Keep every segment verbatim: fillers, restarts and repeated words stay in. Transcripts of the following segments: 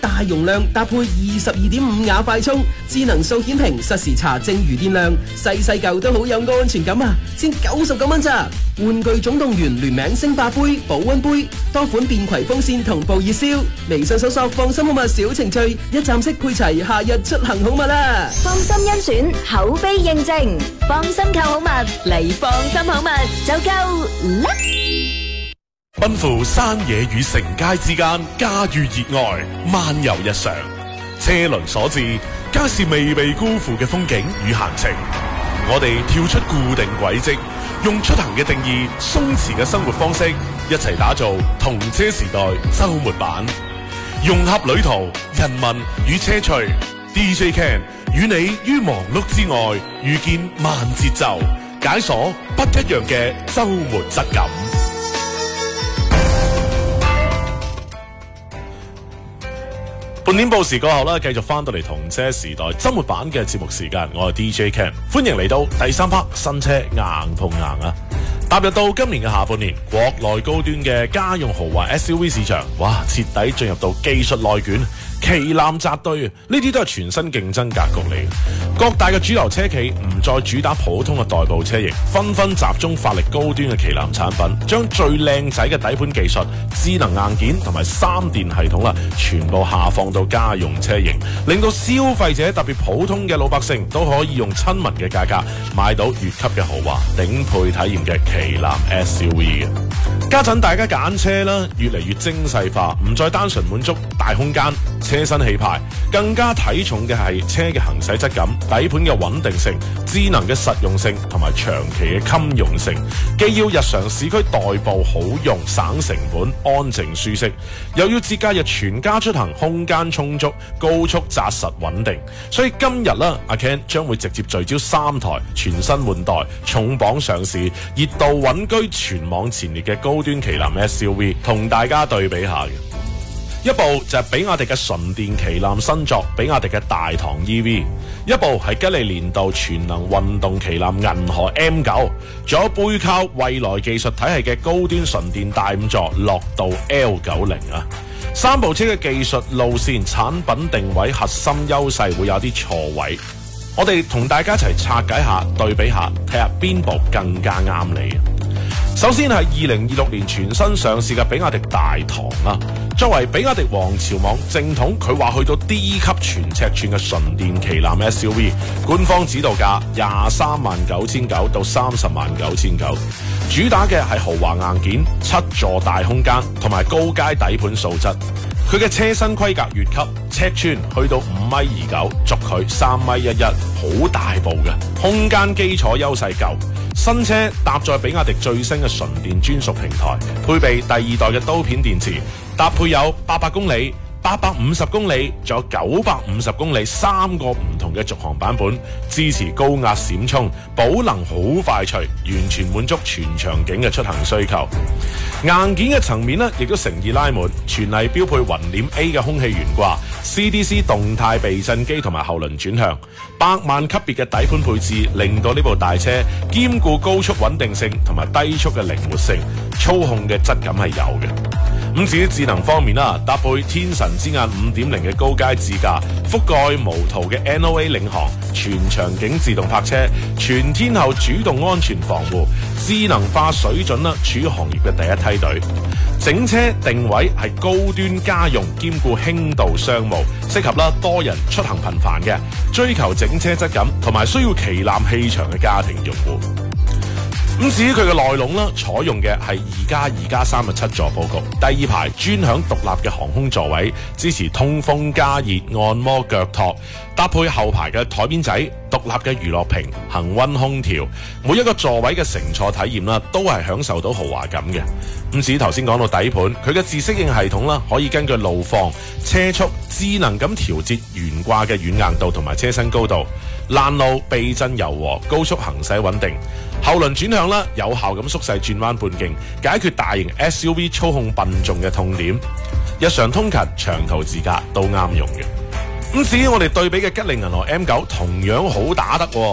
大容量搭配二十二點五瓦快充，智能數顯屏實時查證餘電量，細細嚿都好有安全感啊！先九十九蚊咋？玩具總動員聯名星霸杯、保溫杯，多款便攜風扇同步熱銷。微信搜索放心好物小情趣，一站式配齊夏日出行好物啦！ 放心甄選，口碑認證，放心購好物嚟放心好物就夠啦！ 奔赴山野與城街之間，駕馭熱愛，漫遊日常。車輪所致，皆是未被辜負嘅風景與閒情。我哋跳出固定軌跡，用出行嘅定義，鬆弛嘅生活方式，一齊打造同車時代周末版，融合旅途、人文與車趣。D J Ken 與你於忙碌之外，遇見慢節奏，解鎖不一樣嘅周末質感。半點報時過後啦，繼續翻到嚟同車時代周末版嘅節目時間，我係 D J Ken， 歡迎嚟到第三 part 新車硬碰硬啊！踏入到今年嘅下半年，國內高端嘅家用豪華 S U V 市場，哇，徹底進入到技術內卷。旗艦扎堆，呢啲都係全新競爭格局嚟。各大嘅主流車企唔再主打普通嘅代步車型，紛紛集中發力高端嘅旗艦產品，將最靚仔嘅底盤技術、智能硬件同埋三電系統啦，全部下放到家用車型，令到消費者特別普通嘅老百姓都可以用親民嘅價格買到越級嘅豪華頂配體驗嘅旗艦 S U V 嘅。家陣大家揀車啦，越嚟越精細化，唔再單純滿足大空間、車身氣派，更加睇重嘅係車嘅行駛質感、底盤嘅穩定性、智能嘅實用性同埋長期嘅襟用性。既要日常市區代步好用、省成本、安靜舒適，又要節假日全家出行空間充足、高速紮實穩定。所以今日啦，阿 Ken 將會直接聚焦三台全新換代、重磅上市、熱度穩居全網前列嘅高端旗艦 S U V， 同大家對比下嘅。一部就係比亞迪嘅純電旗艦新作比亞迪嘅大唐 E V， 一部係吉利年度全能運動旗艦銀河 M 九， 仲有背靠蔚來技術體系嘅高端純電大五座樂道 L 九十啊。三部車嘅技術路線、產品定位、核心優勢會有啲錯位，我哋同大家一齊拆解下、對比下，睇下邊部更加啱你。首先係二零二六年全新上市嘅比亞迪大唐啦。作為比亞迪王朝網正統，佢話去到 D 級全尺寸嘅純電旗艦 S U V， 官方指導價廿三萬九千九到三十萬九千九，主打嘅係豪華硬件、七座大空間同埋高階底盤素質。佢嘅車身規格越級，尺寸去到五米二九，軸距三米一一，好大部嘅，空間基礎優勢夠。新車搭載比亞迪最新嘅純電專屬平台，配備第二代嘅刀片電池，搭配有八百公里、八百五十公里，仲有九百五十公里三個唔同嘅續航版本，支持高壓閃充，保能好快脆，完全滿足全場景嘅出行需求。硬件嘅層面呢，亦都誠意拉滿，全系標配雲鏈 A 嘅空氣懸掛、C D C 動態避震機同埋後輪轉向，百萬級別嘅底盤配置，令到呢部大車兼顧高速穩定性同埋低速嘅靈活性，操控嘅質感係有嘅。咁至於智能方面啦，搭配天神之眼 五點零 嘅高階智駕，覆蓋無圖嘅 N O A 領航，全場景自動泊車，全天候主動安全防護，智能化水準啦，處於行業嘅第一梯隊。整車定位係高端家用兼顧輕度商務，適合啦多人出行頻繁嘅，追求整車質感同埋需要旗艦氣場嘅家庭用戶。咁至於佢嘅內籠啦，採用嘅係二加二加三嘅七座佈局，第二排專享獨立嘅航空座位，支持通風加熱、按摩腳托，搭配後排嘅台面仔、獨立嘅娛樂屏、恆溫空調，每一個座位嘅乘坐體驗啦，都係享受到豪華感嘅。咁至於頭先講到底盤，佢嘅自適應系統啦，可以根據路況、車速智能咁調節懸掛嘅軟硬度同埋車身高度，爛路避震柔和，高速行駛穩定。後輪轉向啦，有效咁縮細轉彎半徑，解決大型 S U V 操控笨重嘅痛點。日常通勤、長途自駕都啱用嘅。咁至於我哋對比嘅吉利銀河 M 九，同樣好打得喎。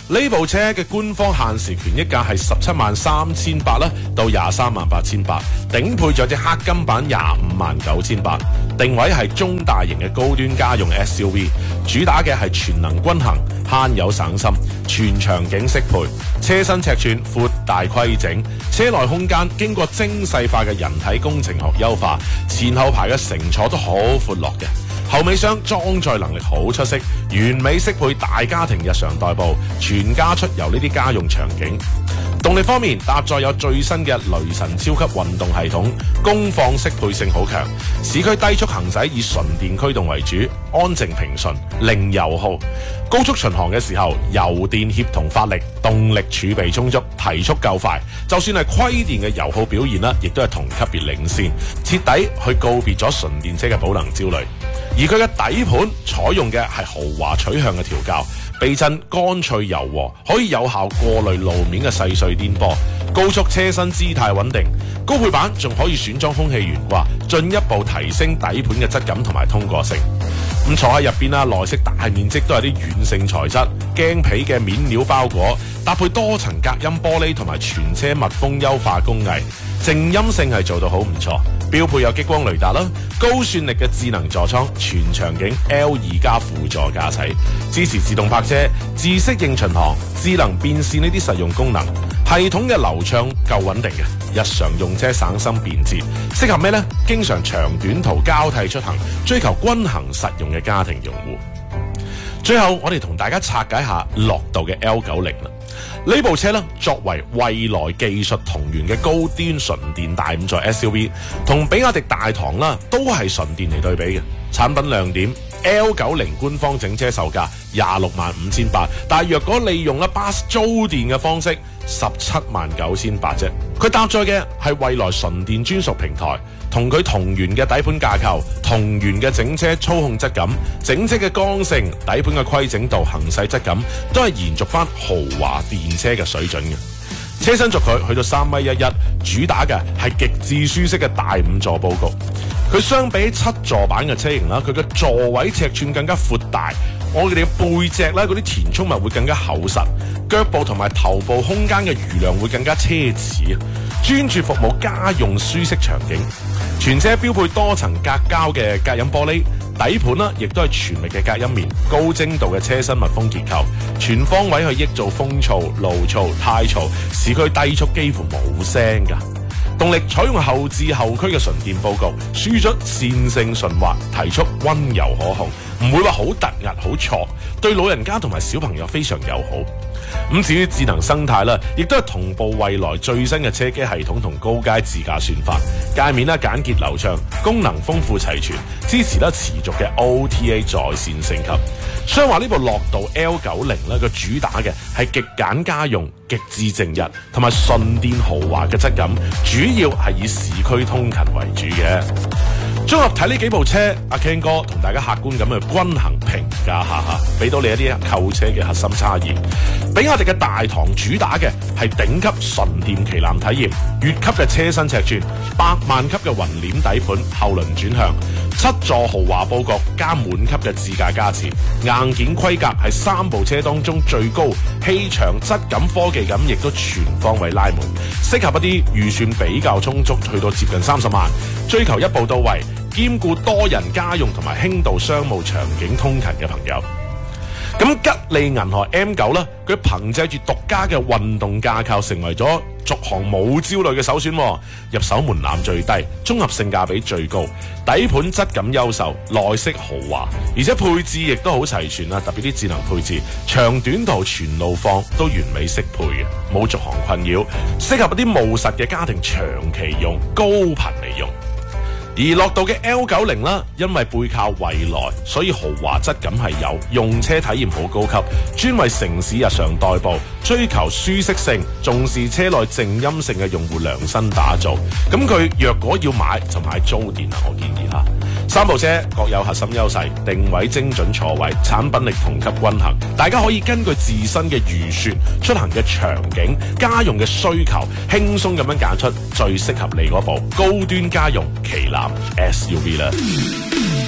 呢部車嘅官方限時權益價係十七萬三千八啦，到廿三萬八千八，頂配咗隻黑金版廿五萬九千八，定位係中大型嘅高端家用 S U V， 主打嘅係全能均衡、慳油省心、全場景適配，車身尺寸闊大規整，車內空間經過精細化嘅人體工程學優化，前後排嘅乘坐都好闊落嘅。後尾箱裝載能力好出色，完美適配大家庭日常代步、全家出遊呢啲家用場景。動力方面，搭載有最新嘅雷神超級運動系統，功放適配性好強，市區低速行駛以純電驅動為主，安靜平順，零油耗。高速巡航嘅時候，油電協同發力，動力儲備充足，提速夠快。就算係虧電嘅油耗表現啦，亦都係同級別領先，徹底去告別咗純電車嘅寶能焦慮。而佢嘅底盤採用嘅係豪華取向嘅調校，避震乾脆柔和，可以有效過濾路面嘅細碎顛簸，高速車身姿態穩定。高配版仲可以選裝空氣懸掛，進一步提升底盤嘅質感同埋通過性。咁坐喺入邊啦，內飾大面積都係啲軟性材質，鏡皮嘅面料包裹，搭配多層隔音玻璃同埋全車密封優化工藝，靜音性係做到好唔錯。標配有激光雷達啦，高算力嘅智能座艙，全場景 L 二 加輔助駕駛，支持自動泊車、自適應巡航、智能變線呢啲實用功能。系統嘅流暢夠穩定嘅，日常用車省心便捷，適合咩呢？經常長短途交替出行，追求均衡實用嘅家庭用戶。最後，我哋同大家拆解下樂道嘅 L 九零啦。呢部車呢，作為蔚來技術同源嘅高端純電大五座 S U V， 同比亞迪大唐啦都係純電嚟對比嘅。產品亮點 L 九零官方整車售價廿六萬五千八，但係若果利用啦巴士租電嘅方式，十七萬九千八啫。佢搭載嘅係蔚來純電專屬平台，同佢同源嘅底盤架構、同源嘅整車操控質感、整車嘅剛性、底盤嘅規整度、行駛質感，都係延續翻豪華電車嘅水準嘅。車身軸距去到三米一一，主打嘅係極致舒適嘅大五座佈局。佢相比七座版嘅車型啦，佢嘅座位尺寸更加闊大，我哋嘅背脊咧嗰啲填充物會更加厚實，腳部同埋頭部空間嘅餘量會更加奢侈，專注服務家用舒適場景。全車標配多層隔膠嘅隔音玻璃，底盤啦亦都係全力嘅隔音棉，高精度嘅車身密封結構，全方位去抑造風噪、路噪、太嘈，市區低速幾乎冇聲㗎。動力採用後置後驅嘅純電佈局，輸出線性順滑，提速溫柔可控，唔會話好突兀好挫，對老人家同埋小朋友非常友好。咁至於智能生態啦，亦都係同步蔚來最新嘅車機系統同高階自駕算法，界面啦簡潔流暢，功能豐富齊全，支持得持續嘅 O T A 在線升級。所以話呢部樂道 L 九零咧，個主打嘅係極簡家用、極致靜日同埋純電豪華嘅質感，主要係以市區通勤為主嘅。綜合睇呢幾部車，阿 Ken 哥同大家客觀咁去均衡評價下下，俾到你一啲購車嘅核心差異。比亞迪嘅大唐主打嘅係頂級純電旗艦體驗，越級嘅車身尺寸，百萬級嘅雲鏈底盤，後輪轉向，七座豪華佈局加滿級嘅自駕加持，硬件規格係三部車當中最高，氣場質感科技感亦都全方位拉滿，適合一啲預算比較充足，去到接近三十萬，追求一步到位，兼顧多人家用同埋輕度商務場景通勤嘅朋友。咁吉利銀河 M 九啦，佢憑借住獨家嘅運動架構，成為咗續航冇焦慮嘅首選。入手門檻最低，綜合性價比最高，底盤質感優秀，內飾豪華，而且配置亦都好齊全啦。特別啲智能配置，長短途全路況都完美適配嘅，冇續航困擾，適合一啲務實嘅家庭長期用、高頻嚟用。而樂道嘅 L 九零啦，因為背靠蔚來，所以豪華質感係有，用車體驗好高級，專為城市日常代步，追求舒適性，重視車內靜音性嘅用戶量身打造。咁佢若果要買就買租電啊，我建議下。三部車各有核心優勢，定位精準錯位，產品力同級均衡。大家可以根據自身嘅預算、出行嘅場景、家用嘅需求，輕鬆咁樣揀出最適合你嗰部高端家用旗艦 S U V 啦。